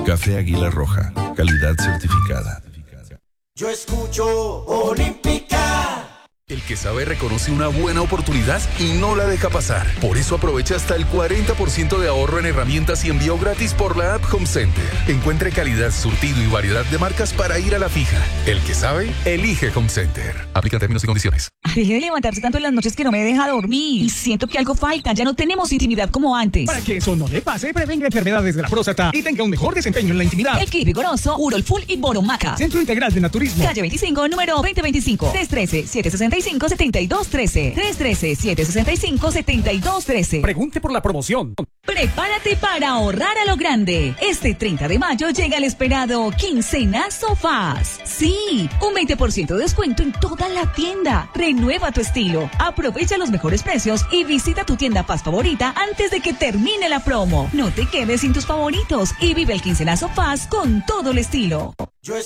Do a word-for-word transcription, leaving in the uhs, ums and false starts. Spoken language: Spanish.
Café Águila Roja, calidad certificada. Yo escucho Olímpica. El que sabe reconoce una buena oportunidad y no la deja pasar. Por eso aprovecha hasta el cuarenta por ciento de ahorro en herramientas y envío gratis por la app Home Center. Encuentre calidad, surtido y variedad de marcas para ir a la fija. El que sabe, elige Home Center. Aplica términos y condiciones. Deje de levantarse tanto en las noches que no me deja dormir. Y siento que algo falta. Ya no tenemos intimidad como antes. Para que eso no le pase, prevenga enfermedades de la próstata y tenga un mejor desempeño en la intimidad. El Kit Vigoroso, Urol Full y Boromaca. Centro Integral de Naturismo. Calle veinticinco, número veinte veinticinco. tres uno tres, siete seis cinco, siete dos uno tres. tres uno tres, siete seis cinco, siete dos uno tres. Pregunte por la promoción. Prepárate para ahorrar a lo grande. Este treinta de mayo llega el esperado Quincenazo Faz. Sí, un veinte por ciento de descuento en toda la tienda. Renueva tu estilo. Aprovecha los mejores precios y visita tu tienda Faz favorita antes de que termine la promo. No te quedes sin tus favoritos y vive el Quincenazo Faz con todo el estilo.